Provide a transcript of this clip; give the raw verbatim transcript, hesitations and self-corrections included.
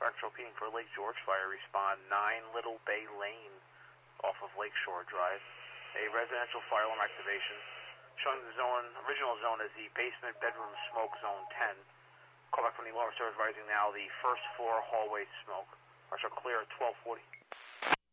Metro P for Lake George Fire. Respond nine Little Bay Lane off of Lakeshore Drive. A residential fire alarm activation showing the zone, original zone as the basement bedroom smoke zone ten. Call back from the alarm service advising now the first floor hallway smoke. Are so clear at twelve forty.